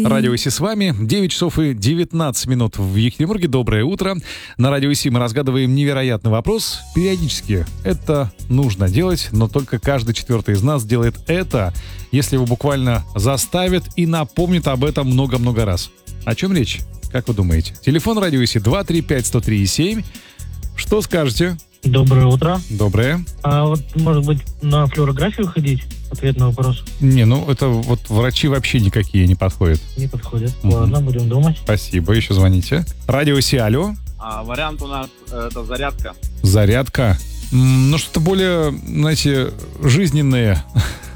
Радио ИСИ с вами. 9 часов и 19 минут в Екатеринбурге. Доброе утро. На Радио ИСИ мы разгадываем невероятный вопрос. Периодически это нужно делать, но только каждый четвертый из нас делает это, если его буквально заставят и напомнят об этом много-много раз. О чем речь? Как вы думаете? Телефон Радио ИСИ 235-103-7. Что скажете? Доброе утро. Доброе. А вот, может быть, на флюорографию ходить? Ответ на вопрос. Не, ну это вот врачи вообще никакие не подходят. Не подходит. Ладно, будем думать. Спасибо, еще звоните. Радио ИСИ, алло. Вариант у нас это зарядка. Зарядка. Ну, что-то более, знаете, жизненное.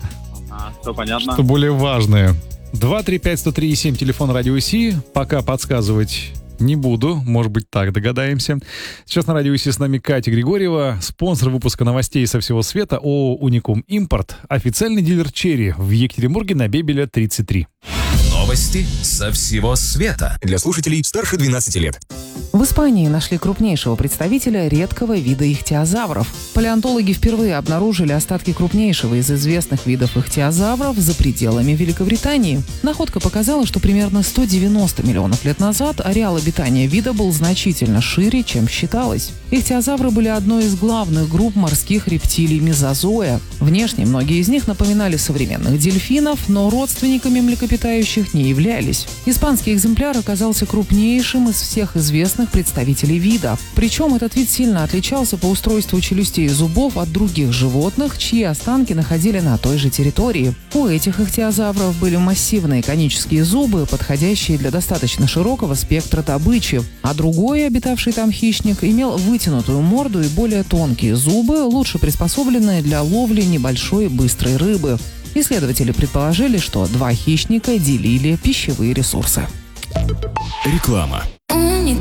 Все понятно. Что более важное. 235-103-7, телефон Радио ИСИ. Пока подсказывать не буду, может быть, так догадаемся. Сейчас на Радио ИСИ с нами Катя Григорьева, спонсор выпуска новостей со всего света ООО «Уникум Импорт», официальный дилер «Черри» в Екатеринбурге на Бебеля 33. Новости со всего света. Для слушателей старше 12 лет. В Испании нашли крупнейшего представителя редкого вида ихтиозавров. Палеонтологи впервые обнаружили остатки крупнейшего из известных видов ихтиозавров за пределами Великобритании. Находка показала, что примерно 190 миллионов лет назад ареал обитания вида был значительно шире, чем считалось. Ихтиозавры были одной из главных групп морских рептилий мезозоя. Внешне многие из них напоминали современных дельфинов, но родственниками млекопитающих не являлись. Испанский экземпляр оказался крупнейшим из всех известных представителей вида. Причем этот вид сильно отличался по устройству челюстей и зубов от других животных, чьи останки находили на той же территории. У этих ихтиозавров были массивные конические зубы, подходящие для достаточно широкого спектра добычи, а другой, обитавший там хищник, имел вытянутую морду и более тонкие зубы, лучше приспособленные для ловли небольшой и быстрой рыбы. Исследователи предположили, что два хищника делили пищевые ресурсы. Реклама.